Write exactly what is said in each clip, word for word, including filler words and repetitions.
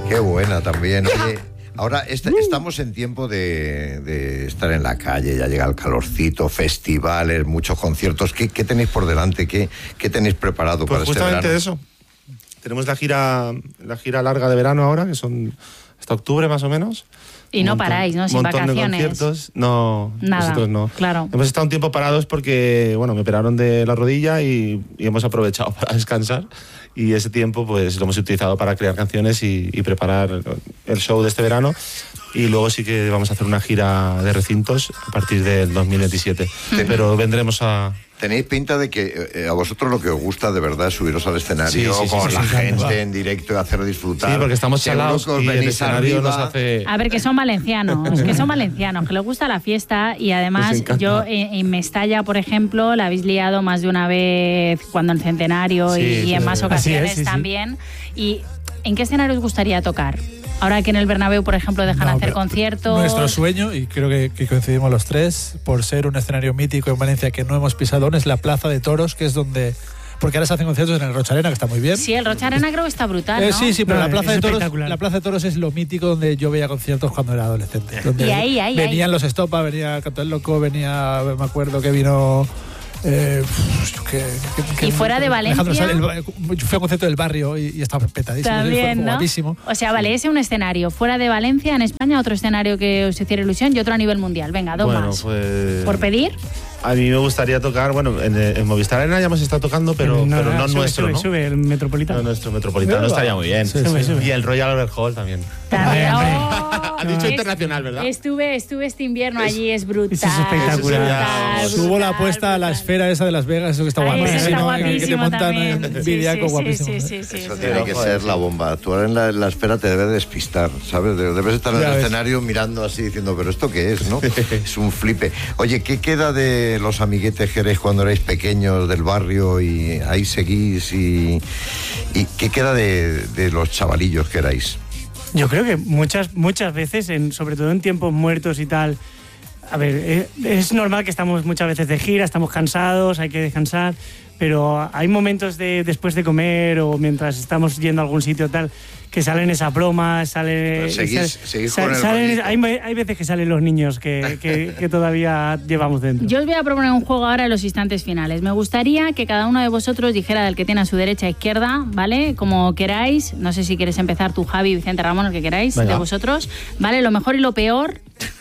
Qué buena también, oye. Ahora est- estamos en tiempo de, de estar en la calle, ya llega el calorcito, festivales, muchos conciertos. ¿Qué, qué tenéis por delante? ¿Qué, qué tenéis preparado pues para este verano? Pues justamente eso. Tenemos la gira, la gira larga de verano ahora, que son hasta octubre más o menos. Y no montón, paráis, ¿no? Sin montón vacaciones. De conciertos. No, nada. Nosotros no. Claro. Hemos estado un tiempo parados porque, bueno, me operaron de la rodilla y, y hemos aprovechado para descansar. Y ese tiempo, pues, lo hemos utilizado para crear canciones y, y preparar el show de este verano. Y luego sí que vamos a hacer una gira de recintos a partir del dos mil veintisiete. Sí. Pero vendremos a... Tenéis pinta de que eh, a vosotros lo que os gusta de verdad es subiros al escenario sí, sí, con sí, la sí, gente sí, en directo y hacer disfrutar. Sí, porque estamos chalados y el escenario nos hace... A ver, que son valencianos, que son valencianos, que les gusta la fiesta y además yo en, en Mestalla, por ejemplo, la habéis liado más de una vez cuando en Centenario sí, y, y en más ocasiones es, sí, también. Sí. ¿Y en qué escenario os gustaría tocar? Ahora que en el Bernabéu, por ejemplo, dejan no, hacer conciertos... Nuestro sueño, y creo que, que coincidimos los tres, por ser un escenario mítico en Valencia que no hemos pisado aún, es la Plaza de Toros, que es donde... Porque ahora se hacen conciertos en el Rocha Arena, que está muy bien. Sí, el Rocha Arena creo que está brutal, ¿no? Eh, sí, sí, pero no, la, Plaza de Toros, la Plaza de Toros es lo mítico donde yo veía conciertos cuando era adolescente. Donde y ahí, ahí, venían ahí. los Estopa, venía Canto el Loco, venía... Me acuerdo que vino... Eh, que, que, que, y fuera de Valencia el, fue a un concierto del barrio y, y estaba petadísimo. También, fue ¿no? Guapísimo. O sea, vale, ese es un escenario fuera de Valencia, en España, otro escenario que os hiciera ilusión y otro a nivel mundial. Venga, dos bueno, más. Pues... ¿Por pedir? A mí me gustaría tocar, bueno, en, en Movistar Arena ya hemos estado tocando, pero no, pero no sube, nuestro, sube, ¿no? Sube, el Metropolitano. No, nuestro Metropolitano estaría muy bien. Sí, sube, sube. Y el Royal Albert Hall también. También. Oh, Has dicho es, internacional, ¿verdad? Estuve, estuve este invierno es, allí, es brutal. Es espectacular. brutal Subo brutal, la apuesta a la esfera esa de Las Vegas, eso que está Ay, guapísimo. está guapísimo que te montan también. en Sí, Vidiaco, sí, guapísimo. Sí, ¿eh? sí, sí, Eso sí, tiene sí. que ser la bomba. Actuar en la, en la esfera te debe despistar, ¿sabes? Debes estar en Ya el ves. escenario mirando así, diciendo, ¿pero esto qué es, no? Es un flipe. Oye, ¿qué queda de los amiguetes que erais cuando erais pequeños del barrio y ahí seguís? Y, y ¿qué queda de, de los chavalillos que erais? Yo creo que muchas muchas veces, en, sobre todo en tiempos muertos y tal, a ver, eh, es normal que estamos muchas veces de gira, estamos cansados, hay que descansar, pero hay momentos de después de comer o mientras estamos yendo a algún sitio tal que salen esas bromas, sale, seguís, sal, seguís sal, con el salen, hay, hay veces que salen los niños que, que, que todavía llevamos dentro. Yo os voy a proponer un juego ahora en los instantes finales. Me gustaría que cada uno de vosotros dijera del que tiene a su derecha e izquierda, ¿vale? Como queráis. No sé si quieres empezar tú, Javi, Vicente Ramón, el que queráis, Venga. de vosotros. ¿Vale? Lo mejor y lo peor.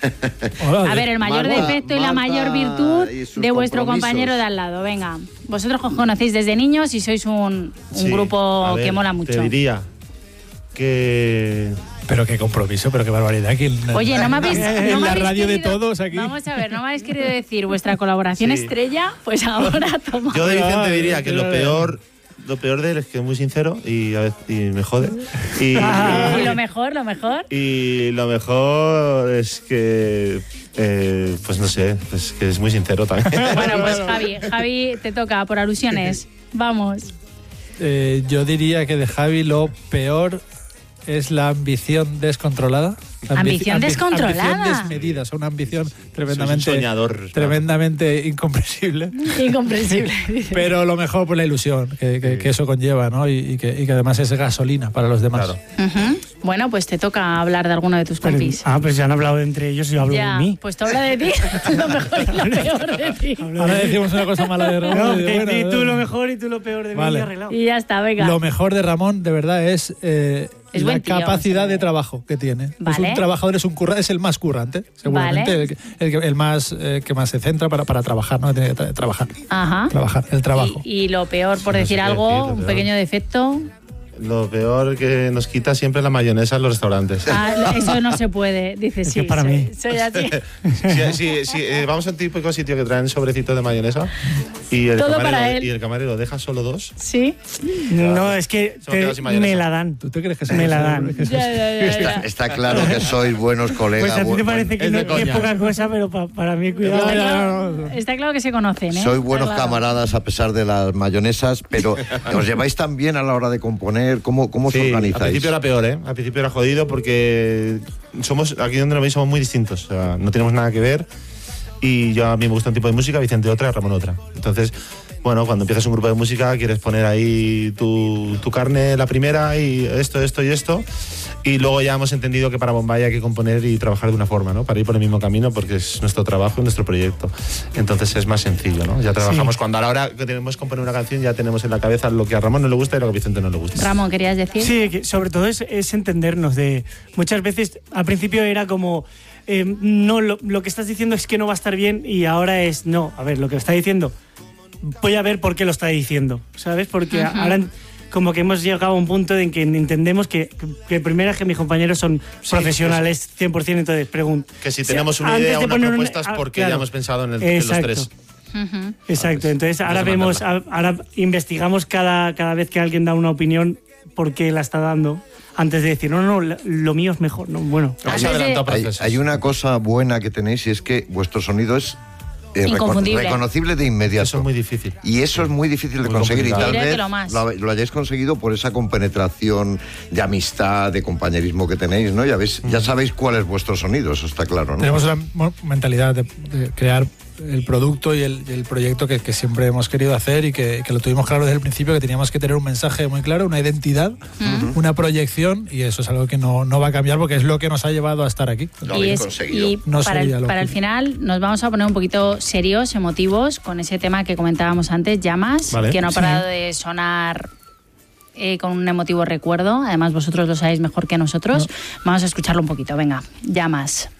Hola, A ver, el mayor Marta, defecto y la Marta mayor virtud y sus de vuestro compromisos. compañero de al lado. Venga, vosotros os conocéis desde niños y sois un, un Sí, grupo a ver, que mola Te mucho. diría que... Pero qué compromiso, pero qué barbaridad. Aquí en, Oye, no me habéis, no en me la habéis radio de querido- todos aquí. Vamos a ver, no me habéis querido decir vuestra colaboración Sí. estrella, pues ahora toma. Yo de Vicente Ay, diría que lo claro. peor... Lo peor de él es que es muy sincero y a veces y me jode. Y, Y lo mejor, lo mejor. y lo mejor es que... eh, pues no sé, pues que es muy sincero también. Bueno, pues Javi, Javi, te toca por alusiones. Vamos. Eh, yo diría que de Javi lo peor es la ambición descontrolada. La Ambición descontrolada. Ambición desmedida, o sea, una ambición tremendamente, Soy un soñador. tremendamente incomprensible. Incomprensible. dice. Pero lo mejor por la ilusión que, que, que eso conlleva, ¿no? Y, y, que, y que además es gasolina para los demás. Claro. Ujú. Bueno, pues te toca hablar de alguno de tus Pero- compis. ah, pues ya han hablado entre ellos y yo hablo Ya, de mí. pues tú habla de ti, lo mejor y lo peor de ti. Ahora decimos una cosa mala de Ramón. No, y de, di- bueno, di tú bueno. lo mejor y tú lo peor de mí Vale. y arreglado. Y ya está, venga. Lo mejor de Ramón, de verdad, es, eh, Es la buen tío, capacidad se ve. de trabajo que tiene. Es Vale. un trabajador, es un curra, es el más currante, seguramente, Vale. el, que- el, que- el más eh, que más se centra para, para trabajar, ¿no? Tiene que tra- trabajar, Ajá. trabajar, el trabajo. Y, y lo peor, por No sé decir qué algo, decir, lo un peor. pequeño defecto. Lo peor que nos quita siempre la mayonesa en los restaurantes. Ah, eso no se puede, dice Es sí. que para soy, mí. soy así. Sí, sí, sí, eh, vamos a un típico sitio que traen sobrecitos de mayonesa y el, Todo para camarero, él. y el camarero deja solo dos. ¿Sí? No, es que Se me ha quedado te- sin mayonesa. me la dan. ¿Tú te crees que Me la dan. que Ya, ya, ya, Está, ya. está claro que sois buenos colegas. Pues a ti te bu- parece que, es no, de que es coña. poca cosa, pero pa- para mí, cuidado. Está Ya, ya, claro, no, no. está claro que se conocen, ¿eh? Sois buenos Está claro. camaradas a pesar de las mayonesas, pero os lleváis tan bien a la hora de componer. ¿Cómo, cómo os Sí, al organizáis? principio era peor, ¿eh? Al principio era jodido porque somos aquí donde nos veis somos muy distintos. O sea, no tenemos nada que ver. Y yo a mí me gusta un tipo de música, Vicente otra, Ramón otra. Entonces, bueno, cuando empiezas un grupo de música quieres poner ahí tu, tu carne la primera y esto, esto y esto. Y luego ya hemos entendido que para Bombay hay que componer y trabajar de una forma, ¿no? Para ir por el mismo camino, porque es nuestro trabajo y nuestro proyecto. Entonces es más sencillo, ¿no? Ya trabajamos sí. Cuando a la hora que tenemos que componer una canción ya tenemos en la cabeza lo que a Ramón no le gusta y lo que a Vicente no le gusta. Ramón, ¿querías decir? Sí, que sobre todo es, es entendernos. De muchas veces al principio era como eh, no, lo, lo que estás diciendo es que no va a estar bien, y ahora es no, a ver, lo que está diciendo voy a ver por qué lo está diciendo, ¿sabes? Porque uh-huh. ahora como que hemos llegado a un punto en que entendemos que, que primero es que mis compañeros son sí, profesionales pues, cien por ciento, entonces pregunto. Que si tenemos una idea o una propuesta es porque claro, ya hemos pensado en, el, en los tres. Uh-huh. Exacto, entonces ahora vemos, ahora investigamos cada, cada vez que alguien da una opinión por qué la está dando, antes de decir, no, no, lo mío es mejor. No, bueno, hay, hay una cosa buena que tenéis y es que vuestro sonido es Eh, reconocible de inmediato. Eso es muy difícil. Y eso es muy difícil de muy conseguir complicado. Y tal vez lo, lo hayáis conseguido por esa compenetración de amistad, de compañerismo que tenéis, ¿no? Ya, ves, mm. ya sabéis cuál es vuestro sonido, eso está claro, ¿no? Tenemos la mentalidad de, de crear el producto y el, y el proyecto que, que siempre hemos querido hacer y que, que lo tuvimos claro desde el principio, que teníamos que tener un mensaje muy claro, una identidad, uh-huh. una proyección, y eso es algo que no, no va a cambiar porque es lo que nos ha llevado a estar aquí. Lo habéis conseguido. Y no para, el, para el final nos vamos a poner un poquito serios, emotivos, con ese tema que comentábamos antes, Llamas, vale. que no ha parado sí. de sonar eh, con un emotivo recuerdo. Además vosotros lo sabéis mejor que nosotros. No. Vamos a escucharlo un poquito, venga, Llamas.